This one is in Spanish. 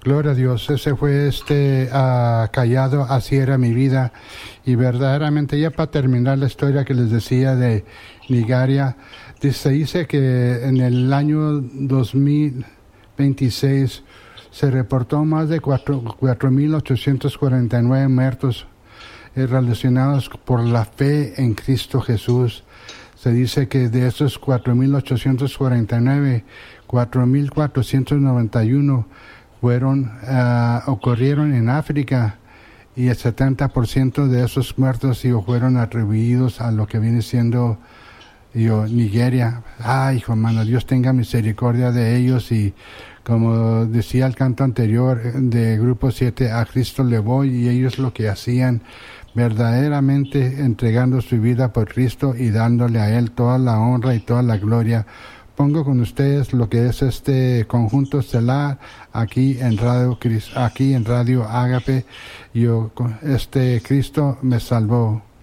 Gloria a Dios, ese fue callado, así era mi vida. Y verdaderamente, ya para terminar la historia que les decía de Nigeria, se dice que en el año 2026 se reportó más de 4.849 muertos relacionados por la fe en Cristo Jesús. Se dice que de esos 4.849, 4.491 ocurrieron en África, y el 70% de esos muertos fueron atribuidos a lo que viene siendo Nigeria. Ay, hijo hermano, Dios tenga misericordia de ellos. Y como decía el canto anterior de Grupo 7, a Cristo le voy, y ellos lo que hacían, verdaderamente entregando su vida por Cristo y dándole a Él toda la honra y toda la gloria. Pongo con ustedes lo que es este conjunto Selah aquí en Radio Ágape. Cristo me salvó.